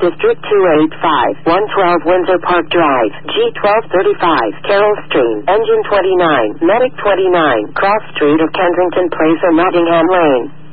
District 285, 112 Windsor Park Drive, G1235, Carroll Stream, Engine 29, Medic 29, Cross Street or Kensington Place or Nottingham Lane.